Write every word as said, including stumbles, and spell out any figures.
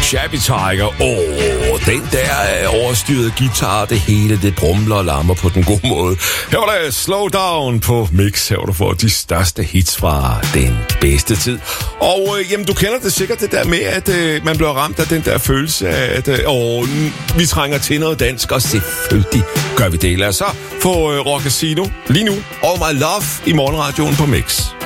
Shabby Tiger. Åh, oh, den der overstyrede guitar, det hele, det brumler og larmer på den gode måde. Her var der Slow Down på Mix. Her var du for de største hits fra den bedste tid. Og øh, jamen, du kender det sikkert, det der med, at øh, man bliver ramt af den der følelse af, at øh, åh, vi trænger til noget dansk, og selvfølgelig gør vi det. Lad os så få øh, Rock Casino lige nu, og My Love i morgenradioen på Mix.